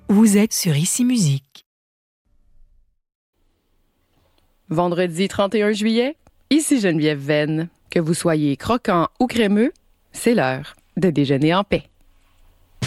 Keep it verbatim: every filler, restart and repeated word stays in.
Vous êtes sur Ici Musique. Vendredi trente et un juillet, ici Geneviève Venn. Que vous soyez croquant ou crémeux, c'est l'heure de déjeuner en paix.